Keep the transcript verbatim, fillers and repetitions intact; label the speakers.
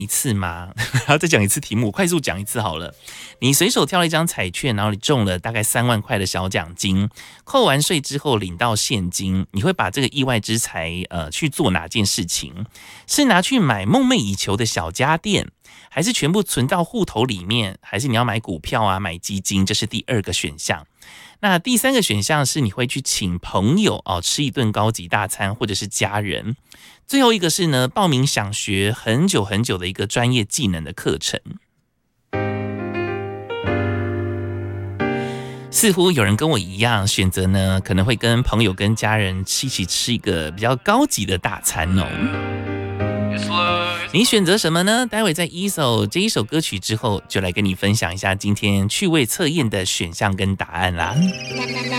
Speaker 1: 一次吗？然后再讲一次题目，我快速讲一次好了。你随手挑了一张彩券，然后你中了大概三万块的小奖金，扣完税之后领到现金，你会把这个意外之财呃去做哪件事情？是拿去买梦寐以求的小家电，还是全部存到户头里面，还是你要买股票啊、买基金？这是第二个选项。那第三个选项是你会去请朋友哦吃一顿高级大餐，或者是家人。最后一个是呢，报名想学很久很久的一个专业技能的课程。似乎有人跟我一样选择呢，可能会跟朋友跟家人一起吃一个比较高级的大餐哦。你选择什么呢？待会在一首这一首歌曲之后，就来跟你分享一下今天趣味测验的选项跟答案啦。